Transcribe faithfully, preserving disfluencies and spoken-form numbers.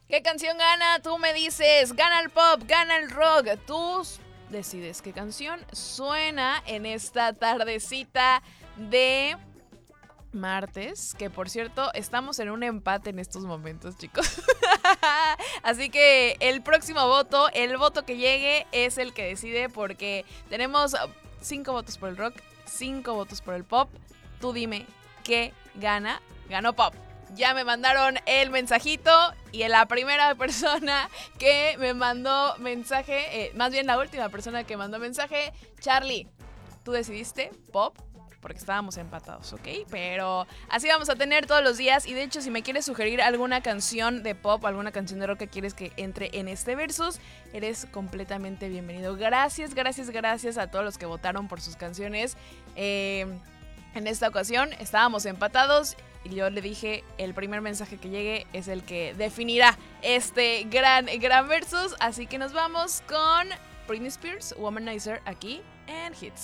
¿Qué canción gana? Tú me dices, gana el pop, gana el rock. Tú decides qué canción suena en esta tardecita de martes, que por cierto, estamos en un empate en estos momentos, chicos. Así que el próximo voto, el voto que llegue es el que decide, porque tenemos cinco votos por el rock, cinco votos por el pop. Tú dime qué gana. Ganó pop. Ya me mandaron el mensajito y la primera persona que me mandó mensaje, eh, más bien la última persona que mandó mensaje, Charlie, tú decidiste pop porque estábamos empatados, ¿ok? Pero así vamos a tener todos los días. Y de hecho, si me quieres sugerir alguna canción de pop, alguna canción de rock que quieres que entre en este versus, eres completamente bienvenido. Gracias, gracias, gracias a todos los que votaron por sus canciones. Eh, en esta ocasión estábamos empatados y yo le dije, el primer mensaje que llegue es el que definirá este gran, gran versus. Así que nos vamos con Britney Spears, Womanizer, aquí en Hits.